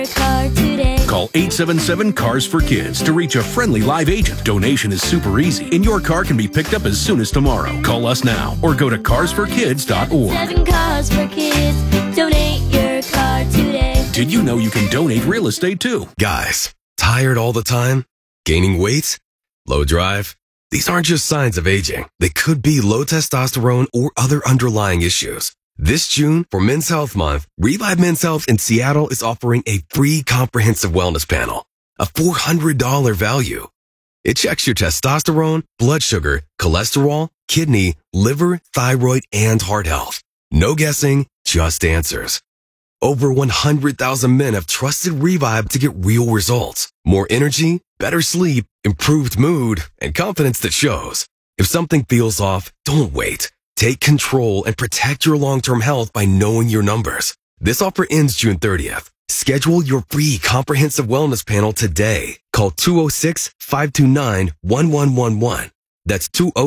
car today. Call 877-CARS-FOR-KIDS to reach a friendly live agent. Donation is super easy, and your car can be picked up as soon as tomorrow. Call us now or go to carsforkids.org. 7 Cars for Kids. Donate your car today. Did you know you can donate real estate too? Guys, tired all the time? Gaining weight? Low drive? These aren't just signs of aging. They could be low testosterone or other underlying issues. This June, for Men's Health Month, Revive Men's Health in Seattle is offering a free comprehensive wellness panel, a $400 value. It checks your testosterone, blood sugar, cholesterol, kidney, liver, thyroid, and heart health. No guessing, just answers. Over 100,000 men have trusted Revive to get real results. More energy, better sleep, improved mood, and confidence that shows. If something feels off, don't wait. Take control and protect your long-term health by knowing your numbers. This offer ends June 30th. Schedule your free comprehensive wellness panel today. Call 206-529-1111. That's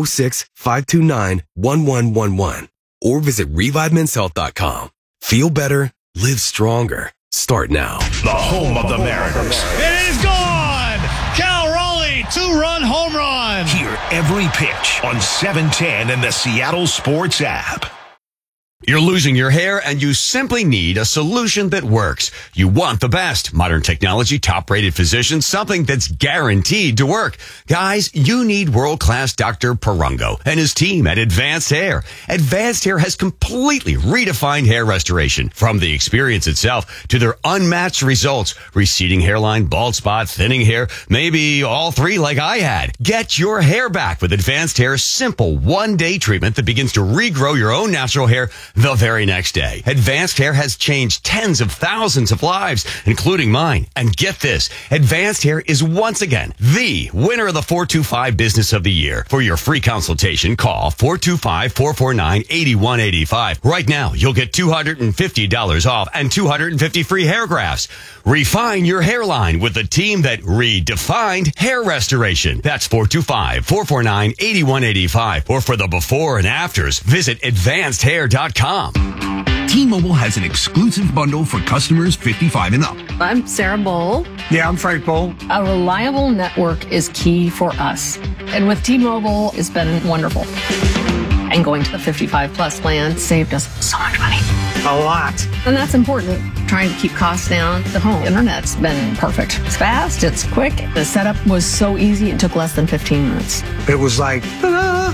206-529-1111. Or visit ReviveMen'sHealth.com. Feel better, live stronger. Start now. The home of the Mariners. It is gone! Cal Raleigh, 2-run home run! Hear every pitch on 710 and the Seattle Sports app. You're losing your hair and you simply need a solution that works. You want the best. Modern technology, top-rated physicians, something that's guaranteed to work. Guys, you need world-class Dr. Perungo and his team at Advanced Hair. Advanced Hair has completely redefined hair restoration. From the experience itself to their unmatched results. Receding hairline, bald spot, thinning hair, maybe all three like I had. Get your hair back with Advanced Hair's simple one-day treatment that begins to regrow your own natural hair the very next day. Advanced Hair has changed tens of thousands of lives, including mine. And get this, Advanced Hair is once again the winner of the 425 Business of the Year. For your free consultation, call 425-449-8185. Right now, you'll get $250 off and 250 free hair grafts. Refine your hairline with the team that redefined hair restoration. That's 425-449-8185. Or for the before and afters, visit advancedhair.com. T-Mobile has an exclusive bundle for customers 55 and up. I'm Sarah Bowl. Yeah, I'm Frank Bowl. A reliable network is key for us. And with T-Mobile, it's been wonderful. And going to the 55 plus plan saved us so much money. A lot. And that's important. Trying to keep costs down. The home internet's been perfect. It's fast, it's quick. The setup was so easy, it took less than 15 minutes. It was like, ta-da!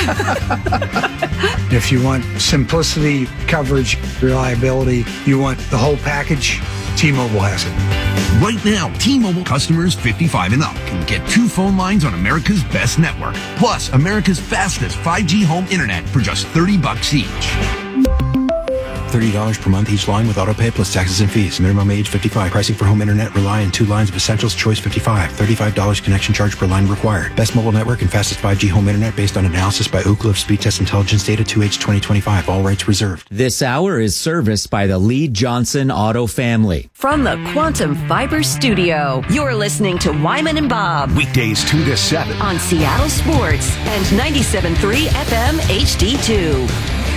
If you want simplicity, coverage, reliability, you want the whole package, T-Mobile has it. Right now, T-Mobile customers 55 and up can get 2 phone lines on America's best network, plus America's fastest 5G home internet for just $30 each. $30 per month each line with auto pay plus taxes and fees. Minimum age 55. Pricing for home internet rely on 2 lines of Essentials Choice 55. $35 connection charge per line required. Best mobile network and fastest 5G home internet based on analysis by Ookla of Speed Test Intelligence data 2H 2025. All rights reserved. This hour is serviced by the Lee Johnson Auto family. From the Quantum Fiber Studio, you're listening to Wyman and Bob. Weekdays 2 to 7. On Seattle Sports and 97.3 FM HD2.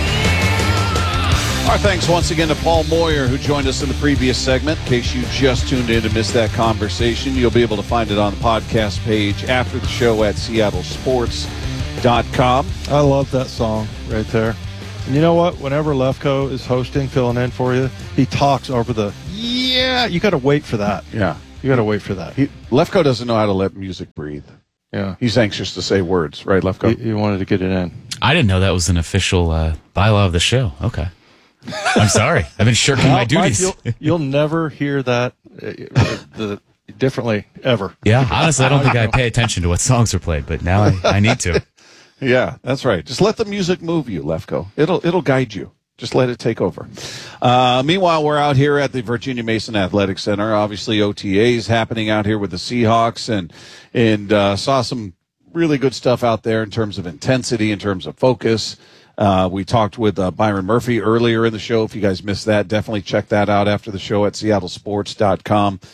Our thanks once again to Paul Moyer, who joined us in the previous segment. In case you just tuned in to miss that conversation, you'll be able to find it on the podcast page after the show at seattlesports.com. I love that song right there. And you know what? Whenever Lefko is hosting, filling in for you, he talks over the, you got to wait for that. Yeah. You got to wait for that. Lefko doesn't know how to let music breathe. Yeah. He's anxious to say words, right, Lefko? He wanted to get it in. I didn't know that was an official bylaw of the show. Okay. I'm sorry. I've been shirking my duties. Mike, you'll never hear that differently, ever. Yeah, honestly, I don't think I pay attention to what songs are played, but now I need to. Yeah, that's right. Just let the music move you, Lefko. It'll guide you. Just let it take over. Meanwhile, we're out here at the Virginia Mason Athletic Center. Obviously, OTAs happening out here with the Seahawks, and saw some really good stuff out there in terms of intensity, in terms of focus. We talked with Byron Murphy earlier in the show. If you guys missed that, definitely check that out after the show at seattlesports.com.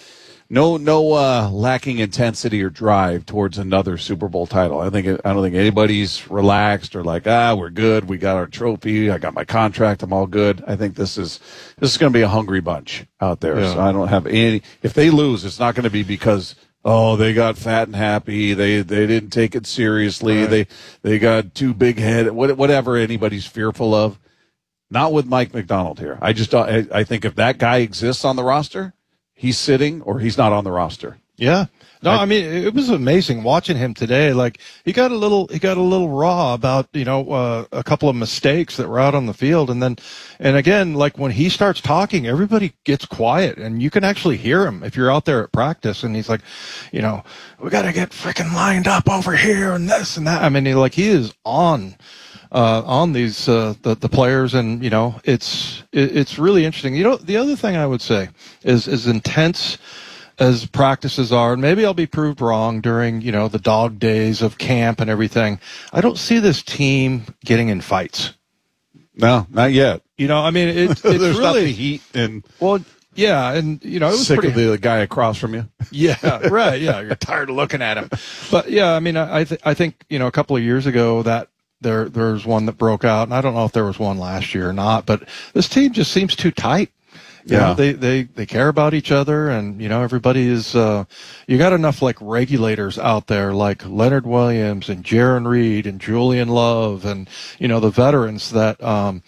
no lacking intensity or drive towards another Super Bowl title. I don't think anybody's relaxed or like, we're good. We got our trophy. I got my contract. I'm all good. I think this is going to be a hungry bunch out there. Yeah. So I don't have any. If they lose, it's not going to be because they got fat and happy. They didn't take it seriously. Right. They got too big head. Whatever anybody's fearful of. Not with Mike Macdonald here. I think if that guy exists on the roster, he's sitting or he's not on the roster. Yeah. No, I mean, it was amazing watching him today. Like, he got a little raw about, a couple of mistakes that were out on the field. And again, like when he starts talking, everybody gets quiet and you can actually hear him if you're out there at practice. And he's like, we got to get freaking lined up over here and this and that. I mean, he is on these, the players, and, it's really interesting. The other thing I would say is as intense as practices are, and maybe I'll be proved wrong during, the dog days of camp and everything, I don't see this team getting in fights. No, not yet. It's there's really not the heat and yeah, and it was sick pretty, of the guy across from you. Yeah, right. Yeah, you're tired of looking at him. But yeah, I mean, I think a couple of years ago that there's one that broke out, and I don't know if there was one last year or not. But this team just seems too tight. They care about each other, and everybody is. You got enough like regulators out there, like Leonard Williams and Jaron Reed and Julian Love, and the veterans that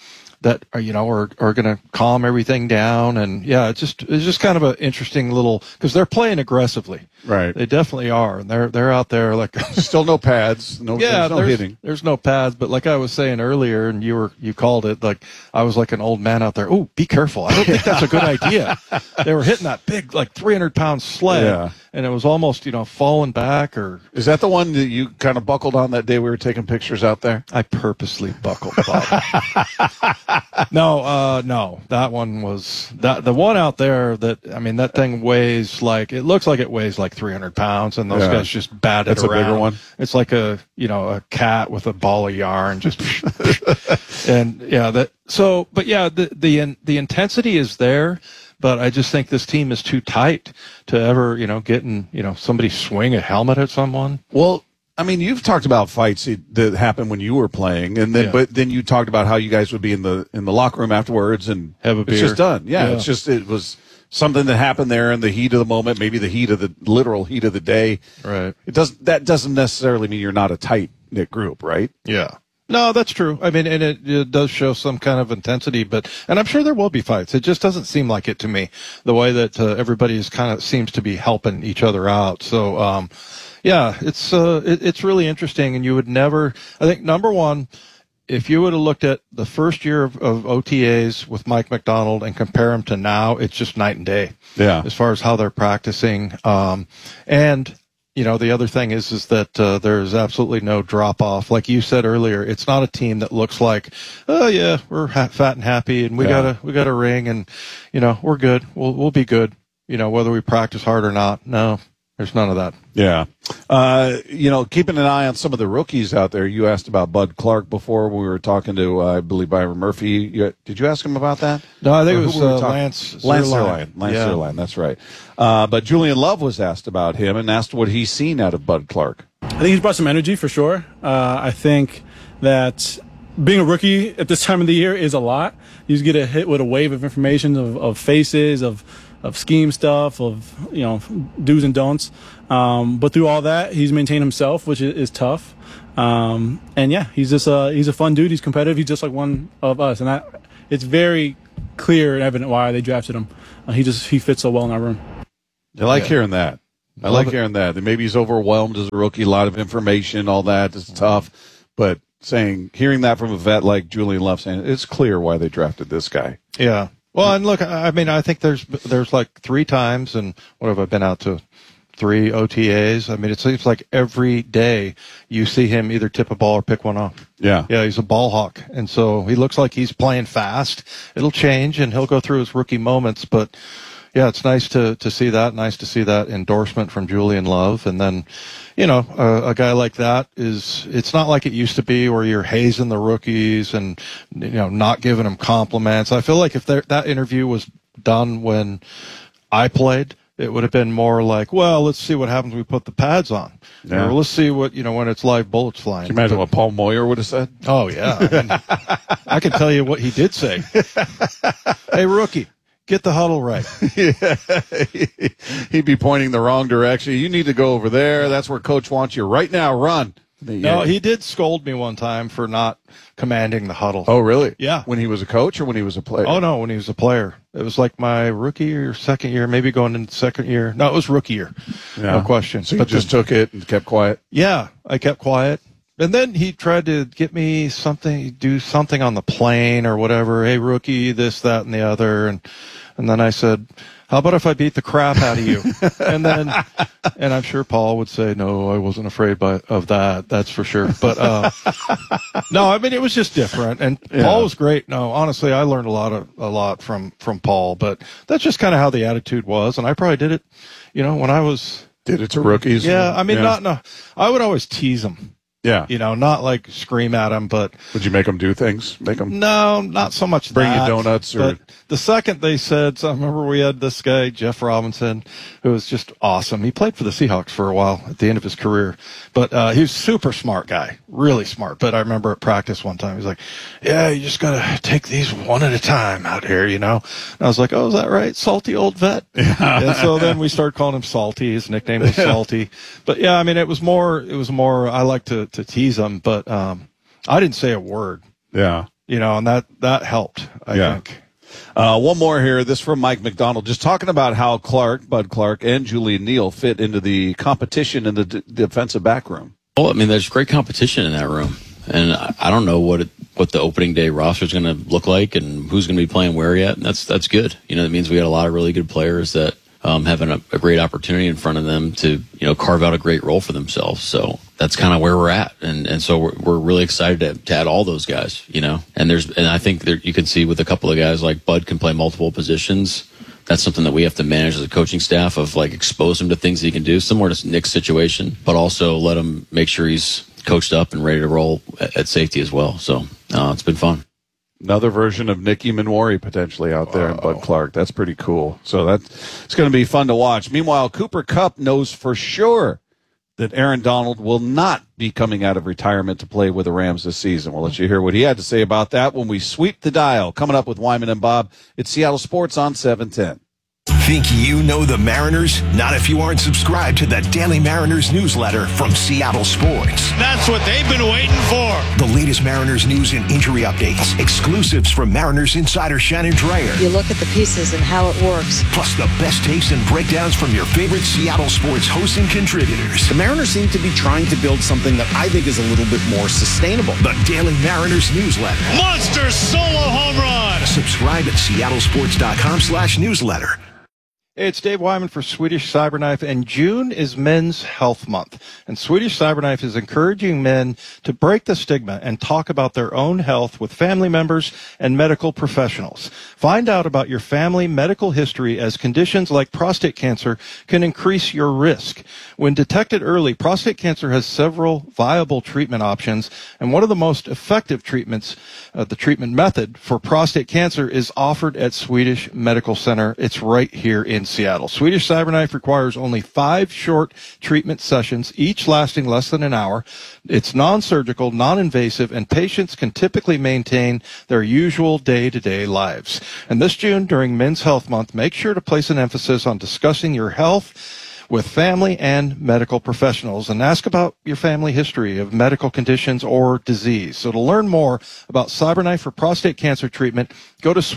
are going to calm everything down. And yeah, it's just kind of an interesting little, because they're playing aggressively. Right. They definitely are. And they're out there like still no pads. There's no hitting. There's no pads, but like I was saying earlier, and you called it, like I was like an old man out there. Oh, be careful. I don't think that's a good idea. They were hitting that big, like 300-pound sled, and it was almost, falling back. Or is that the one that you kind of buckled on that day we were taking pictures out there? I purposely buckled, Bob. No, that one was the one out there that thing weighs it looks like it weighs like 300 pounds, and those guys just bat it around. That's a bigger one. It's like a cat with a ball of yarn, just and the intensity is there, but I just think this team is too tight to ever get in somebody swing a helmet at someone. Well, I mean, you've talked about fights that happened when you were playing, and then but then you talked about how you guys would be in the locker room afterwards and have a beer. It's just done. Yeah, it was something that happened there in the heat of the moment, maybe the literal heat of the day. Right. That doesn't necessarily mean you're not a tight knit group, right? Yeah. No, that's true. I mean, and it does show some kind of intensity, and I'm sure there will be fights. It just doesn't seem like it to me, the way that everybody is kind of seems to be helping each other out. So, yeah, it's really interesting, and you would never, I think, number one, if you would have looked at the first year of OTAs with Mike Macdonald and compare them to now, it's just night and day. Yeah. As far as how they're practicing. And, the other thing is that there's absolutely no drop off. Like you said earlier, it's not a team that looks like, oh yeah, we're fat and happy and we got a ring and, we're good. We'll be good. Whether we practice hard or not. No. There's none of that. Yeah. Keeping an eye on some of the rookies out there. You asked about Bud Clark before. We were talking to, I believe, Byron Murphy. Did you ask him about that? No, I think it was Lance Zierlein. Lance Zierlein, that's right. But Julian Love was asked about him and asked what he's seen out of Bud Clark. I think he's brought some energy for sure. I think that being a rookie at this time of the year is a lot. You just get hit with a wave of information, of faces, of scheme stuff, of do's and don'ts, but through all that he's maintained himself, which is tough, and yeah, he's a fun dude. He's competitive. He's just like one of us, and it's very clear and evident why they drafted him. He fits so well in our room. I like hearing that. I like hearing that. Maybe he's overwhelmed as a rookie, a lot of information, all that is tough, but hearing that from a vet like Julian Love, saying it's clear why they drafted this guy. Yeah. Well, and look, I mean, I think there's like 3 times, and what have I been out to? 3 OTAs. I mean, it seems like every day you see him either tip a ball or pick one off. Yeah. Yeah, he's a ball hawk. And so he looks like he's playing fast. It'll change, and he'll go through his rookie moments, but yeah, it's nice to see that. Nice to see that endorsement from Julian Love. And then, a guy like that it's not like it used to be where you're hazing the rookies and, not giving them compliments. I feel like if that interview was done when I played, It would have been more like, well, let's see what happens when we put the pads on. Yeah. Or let's see what, when it's live bullets flying. Can you imagine what Paul Moyer would have said? Oh, yeah. I can tell you what he did say. Hey, rookie, get the huddle right. Yeah. He'd be pointing the wrong direction. You need to go over there. That's where coach wants you right now. Run. No, he did scold me one time for not commanding the huddle. Oh, really? Yeah. When he was a coach or when he was a player? Oh, no, when he was a player. It was like my rookie or second year, maybe going into second year. No, it was rookie year. Yeah. No question. So you just took it and kept quiet? Yeah, I kept quiet. And then he tried to get me do something on the plane or whatever. Hey, rookie, this, that, and the other. And then I said, how about if I beat the crap out of you? And I'm sure Paul would say, no, I wasn't afraid of that. That's for sure. But, no, I mean, it was just different. And Paul was great. No, honestly, I learned a lot from Paul, but that's just kind of how the attitude was. And I probably did it, when I was. Did it to rookies? Yeah. I mean, I would always tease them. Yeah. Not like scream at them, but. Would you make them do things? No, not so much bring you donuts or. But the second they said, so I remember we had this guy, Jeff Robinson, who was just awesome. He played for the Seahawks for a while at the end of his career, but he was a super smart guy, really smart. But I remember at practice one time, he was like, yeah, you just got to take these one at a time out here, And I was like, oh, is that right? Salty old vet. Yeah. And so then we started calling him Salty. His nickname was Salty. But yeah, I mean, it was more, I like to tease him, but I didn't say a word. Yeah. And that helped, I think. One more here. This from Mike McDonald. Just talking about how Bud Clark, and Julian Neal fit into the competition in the defensive back room. Well, I mean, there's great competition in that room. And I don't know what the opening day roster is going to look like and who's going to be playing where yet. And that's good. That means we got a lot of really good players that having a great opportunity in front of them to, carve out a great role for themselves. So that's kind of where we're at. And so we're really excited to add all those guys, and I think you can see with a couple of guys like Bud can play multiple positions. That's something that we have to manage as a coaching staff of expose him to things he can do, similar to Nick's situation, but also let him make sure he's coached up and ready to roll at safety as well. So it's been fun. Another version of Nicky Minwari potentially out there in Bud Clark. That's pretty cool. So it's going to be fun to watch. Meanwhile, Cooper Kupp knows for sure that Aaron Donald will not be coming out of retirement to play with the Rams this season. We'll let you hear what he had to say about that when we sweep the dial. Coming up with Wyman and Bob, it's Seattle Sports on 710. Think you know the Mariners? Not if you aren't subscribed to the Daily Mariners newsletter from Seattle Sports. That's what they've been waiting for. The latest Mariners news and injury updates. Exclusives from Mariners insider Shannon Dreyer. You look at the pieces and how it works. Plus the best takes and breakdowns from your favorite Seattle Sports hosts and contributors. The Mariners seem to be trying to build something that I think is a little bit more sustainable. The Daily Mariners newsletter. Monster solo home run. Subscribe at seattlesports.com/newsletter. Hey, it's Dave Wyman for Swedish Cyberknife, and June is Men's Health Month. And Swedish Cyberknife is encouraging men to break the stigma and talk about their own health with family members and medical professionals. Find out about your family medical history, as conditions like prostate cancer can increase your risk. When detected early, prostate cancer has several viable treatment options, and one of the most effective treatments, the treatment method for prostate cancer, is offered at Swedish Medical Center. It's right here in Seattle. Swedish Cyberknife requires only 5 short treatment sessions, each lasting less than an hour. It's non-surgical, non-invasive, and patients can typically maintain their usual day-to-day lives. And this June, during Men's Health Month, make sure to place an emphasis on discussing your health with family and medical professionals, and ask about your family history of medical conditions or disease. So to learn more about Cyberknife for prostate cancer treatment, go to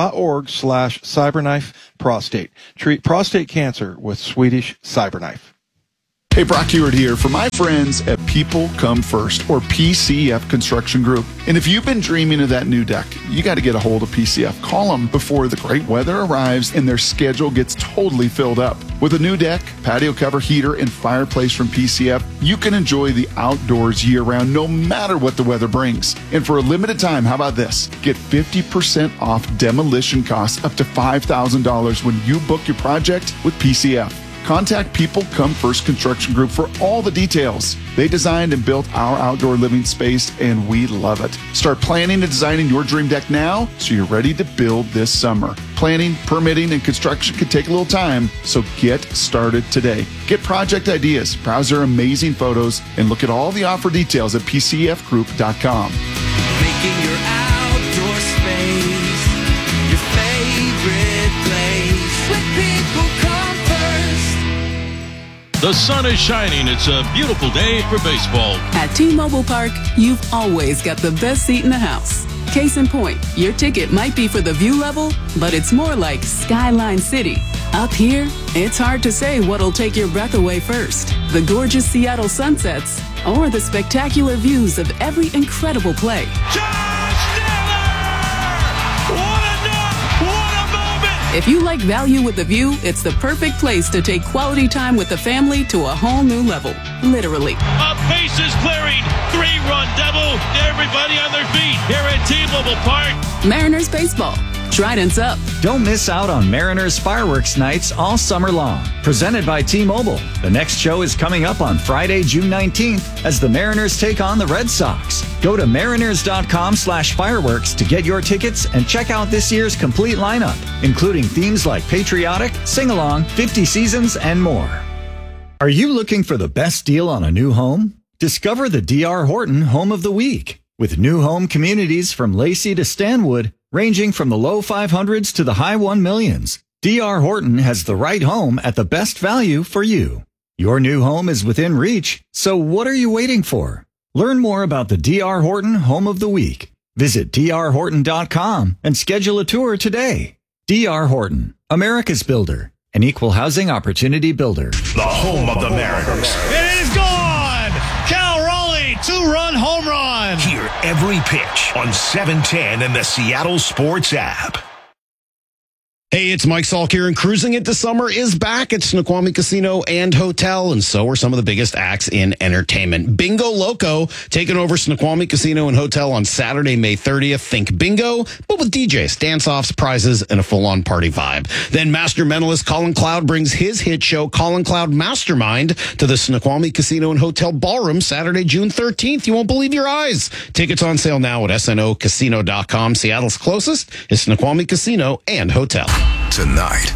swedish.org/cyberknifeprostate. Treat prostate cancer with Swedish Cyberknife. Hey, Brock Heward here for my friends at People Come First, or PCF Construction Group. And if you've been dreaming of that new deck, you got to get a hold of PCF. Call them before the great weather arrives and their schedule gets totally filled up. With a new deck, patio cover, heater, and fireplace from PCF, you can enjoy the outdoors year-round no matter what the weather brings. And for a limited time, how about this? Get 50% off demolition costs up to $5,000 when you book your project with PCF. Contact People Come First Construction Group for all the details. They designed and built our outdoor living space, and we love it. Start planning and designing your dream deck now so you're ready to build this summer. Planning, permitting, and construction can take a little time, so get started today. Get project ideas, browse their amazing photos, and look at all the offer details at pcfgroup.com. Making your outdoor space your favorite place. When people come first. The sun is shining. It's a beautiful day for baseball. At T-Mobile Park, you've always got the best seat in the house. Case in point, your ticket might be for the view level, but it's more like Skyline City. Up here, it's hard to say what'll take your breath away first. The gorgeous Seattle sunsets or the spectacular views of every incredible play. If you like value with the view, it's the perfect place to take quality time with the family to a whole new level. Literally. A bases clearing, 3-run double. Everybody on their feet here at T-Mobile Park. Mariners baseball. Trident's up. Don't miss out on Mariners fireworks nights all summer long. Presented by T-Mobile. The next show is coming up on Friday, June 19th as the Mariners take on the Red Sox. Go to mariners.com/fireworks to get your tickets and check out this year's complete lineup, including themes like Patriotic, Sing-Along, 50 Seasons, and more. Are you looking for the best deal on a new home? Discover the D.R. Horton Home of the Week. With new home communities from Lacey to Stanwood, ranging from the low 500s to the high 1 millions, D.R. Horton has the right home at the best value for you. Your new home is within reach, so what are you waiting for? Learn more about the D.R. Horton Home of the Week. Visit drhorton.com and schedule a tour today. D.R. Horton, America's builder, an equal housing opportunity builder. The home of the Mariners. It is gone! Cal Raleigh, 2-run home run! Hear every pitch on 710 and the Seattle Sports app. Hey, it's Mike Salk here, and Cruising Into Summer is back at Snoqualmie Casino and Hotel, and so are some of the biggest acts in entertainment. Bingo Loco taking over Snoqualmie Casino and Hotel on Saturday, May 30th. Think bingo, but with DJs, dance-offs, prizes, and a full-on party vibe. Then Master Mentalist Colin Cloud brings his hit show, Colin Cloud Mastermind, to the Snoqualmie Casino and Hotel Ballroom Saturday, June 13th. You won't believe your eyes. Tickets on sale now at snocasino.com. Seattle's closest is Snoqualmie Casino and Hotel. Tonight,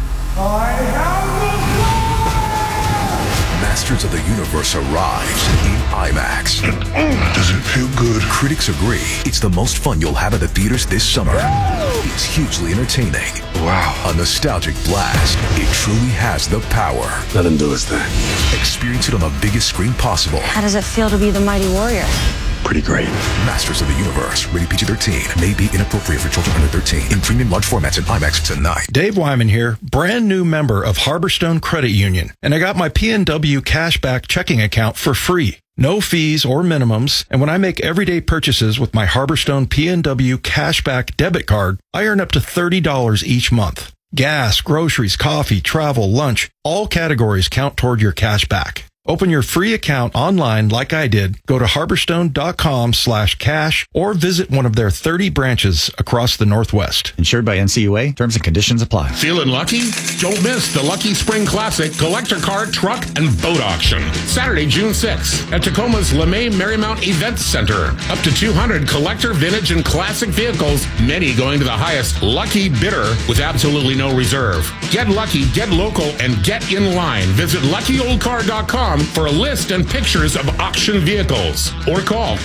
Masters of the Universe arrives in IMAX. Does it feel good? Critics agree it's the most fun you'll have at the theaters this summer. It's hugely entertaining. Wow. A nostalgic blast. It truly has the power. Let him do his thing. Experience it on the biggest screen possible. How does it feel to be the mighty warrior? Pretty great. Masters of the Universe. Rated PG-13. May be inappropriate for children under 13. In premium large formats in IMAX tonight. Dave Wyman here, brand new member of Harborstone Credit Union. And I got my PNW cashback checking account for free. No fees or minimums. And when I make everyday purchases with my Harborstone PNW cashback debit card, I earn up to $30 each month. Gas, groceries, coffee, travel, lunch, all categories count toward your cashback. Open your free account online like I did. Go to harborstone.com/cash or visit one of their 30 branches across the Northwest. Insured by NCUA. Terms and conditions apply. Feeling lucky? Don't miss the Lucky Spring Classic Collector Car, Truck, and Boat Auction. Saturday, June 6th at Tacoma's LeMay Marymount Events Center. Up to 200 collector, vintage, and classic vehicles, many going to the highest lucky bidder with absolutely no reserve. Get lucky, get local, and get in line. Visit luckyoldcar.com for a list and pictures of auction vehicles. Or call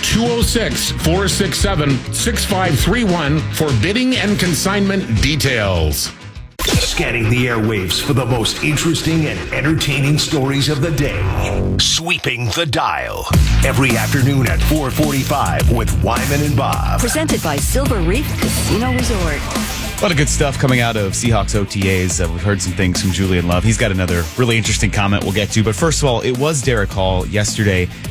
206-467-6531 for bidding and consignment details. Scanning the airwaves for the most interesting and entertaining stories of the day. Sweeping the dial. Every afternoon at 4:45 with Wyman and Bob. Presented by Silver Reef Casino Resort. A lot of good stuff coming out of Seahawks OTAs. We've heard some things from Julian Love. He's got another really interesting comment we'll get to. But first of all, it was Derek Hall yesterday